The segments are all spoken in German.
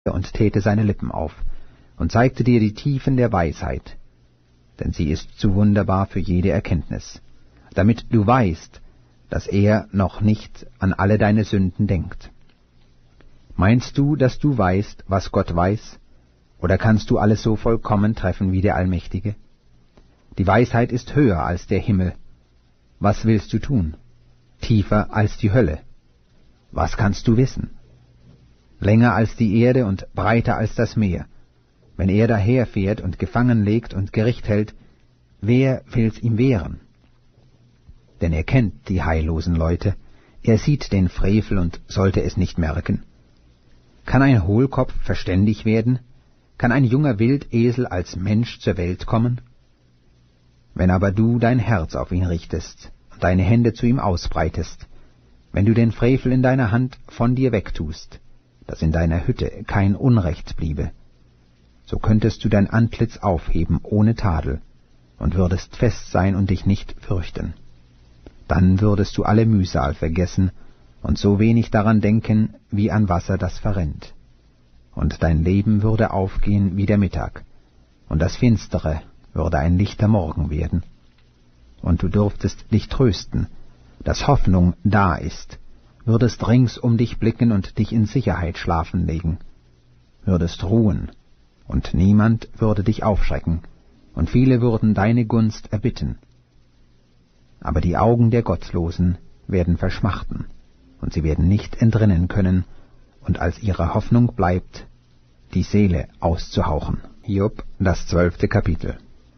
und täte seine Lippen auf und zeigte dir die Tiefen der Weisheit, denn sie ist zu wunderbar für jede Erkenntnis, damit du weißt, dass er noch nicht an alle deine Sünden denkt. Meinst du, dass du weißt, was Gott weiß, oder kannst du alles so vollkommen treffen wie der Allmächtige? Die Weisheit ist höher als der Himmel. Was willst du tun? Tiefer als die Hölle. Was kannst du wissen? Länger als die Erde und breiter als das Meer. Wenn er daherfährt und gefangen legt und Gericht hält, wer will's ihm wehren? Denn er kennt die heillosen Leute, er sieht den Frevel und sollte es nicht merken. Kann ein Hohlkopf verständig werden? Kann ein junger Wildesel als Mensch zur Welt kommen? Wenn aber du dein Herz auf ihn richtest und deine Hände zu ihm ausbreitest, wenn du den Frevel in deiner Hand von dir wegtust, dass in deiner Hütte kein Unrecht bliebe, so könntest du dein Antlitz aufheben ohne Tadel und würdest fest sein und dich nicht fürchten. Dann würdest du alle Mühsal vergessen und so wenig daran denken, wie an Wasser, das verrinnt. Und dein Leben würde aufgehen wie der Mittag, und das Finstere würde ein lichter Morgen werden. Und du dürftest dich trösten, dass Hoffnung da ist, würdest rings um dich blicken und dich in Sicherheit schlafen legen, würdest ruhen, und niemand würde dich aufschrecken, und viele würden deine Gunst erbitten. Aber die Augen der Gottlosen werden verschmachten, und sie werden nicht entrinnen können, und als ihre Hoffnung bleibt, die Seele auszuhauchen. Hiob, das 12. Kapitel.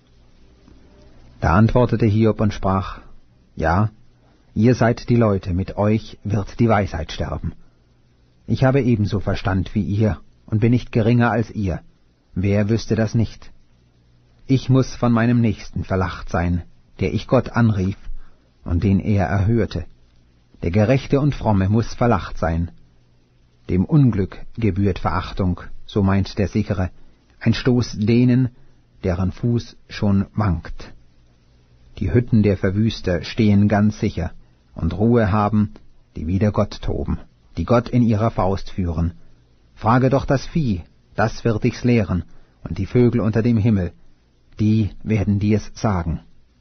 Da antwortete Hiob und sprach: Ja, ihr seid die Leute, mit euch wird die Weisheit sterben. Ich habe ebenso Verstand wie ihr und bin nicht geringer als ihr. Wer wüsste das nicht? Ich muß von meinem Nächsten verlacht sein, der ich Gott anrief und den er erhörte. Der Gerechte und Fromme muß verlacht sein. Dem Unglück gebührt Verachtung, so meint der Sichere, ein Stoß denen, deren Fuß schon wankt. Die Hütten der Verwüster stehen ganz sicher und Ruhe haben, die wider Gott toben, die Gott in ihrer Faust führen. Frage doch das Vieh, das wird dich's lehren, und die Vögel unter dem Himmel, die werden dir's sagen.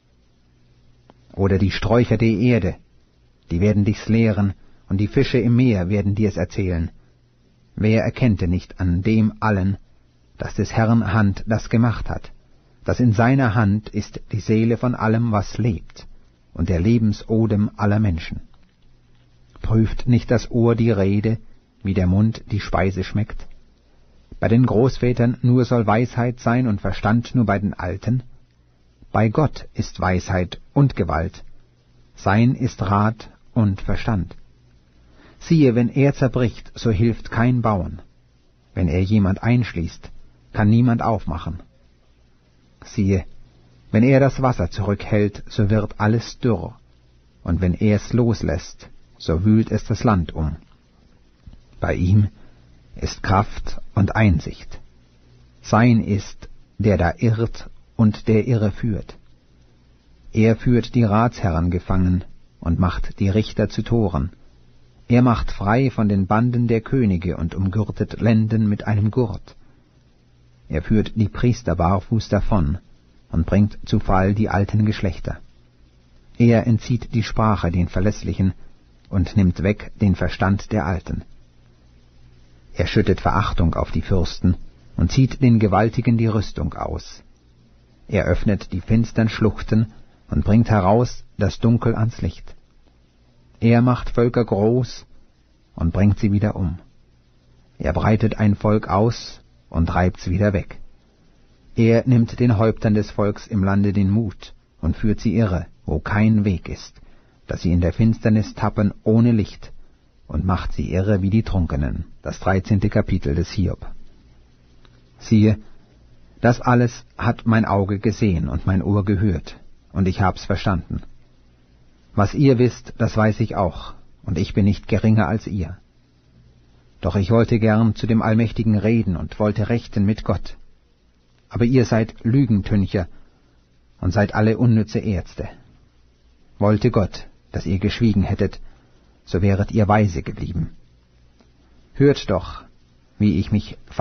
Oder die Sträucher der Erde, die werden dich's lehren, und die Fische im Meer werden dir's erzählen. Wer erkennte nicht an dem allen, dass des Herrn Hand das gemacht hat, dass in seiner Hand ist die Seele von allem, was lebt, und der Lebensodem aller Menschen. Prüft nicht das Ohr die Rede, wie der Mund die Speise schmeckt? Bei den Großvätern nur soll Weisheit sein und Verstand nur bei den Alten? Bei Gott ist Weisheit und Gewalt, sein ist Rat und Verstand. Siehe, wenn er zerbricht, so hilft kein Bauen. Wenn er jemand einschließt, kann niemand aufmachen. Siehe, wenn er das Wasser zurückhält, so wird alles dürr, und wenn er es loslässt, so wühlt es das Land um. Bei ihm ist Kraft und Einsicht. Sein ist, der da irrt und der irre führt. Er führt die Ratsherren gefangen und macht die Richter zu Toren. Er macht frei von den Banden der Könige und umgürtet Lenden mit einem Gurt. Er führt die Priester barfuß davon und bringt zu Fall die alten Geschlechter. Er entzieht die Sprache den Verlässlichen und nimmt weg den Verstand der Alten. Er schüttet Verachtung auf die Fürsten und zieht den Gewaltigen die Rüstung aus. Er öffnet die finstern Schluchten und bringt heraus das Dunkel ans Licht. Er macht Völker groß und bringt sie wieder um. Er breitet ein Volk aus und treibt's wieder weg. Er nimmt den Häuptern des Volks im Lande den Mut und führt sie irre, wo kein Weg ist, dass sie in der Finsternis tappen ohne Licht, und macht sie irre wie die Trunkenen. Das 13. Kapitel des Hiob. Siehe, das alles hat mein Auge gesehen und mein Ohr gehört, und ich hab's verstanden. Was ihr wisst, das weiß ich auch, und ich bin nicht geringer als ihr. Doch ich wollte gern zu dem Allmächtigen reden und wollte rechten mit Gott. Aber ihr seid Lügentüncher und seid alle unnütze Ärzte. Wollte Gott, dass ihr geschwiegen hättet, so wäret ihr weise geblieben. Hört doch, wie ich mich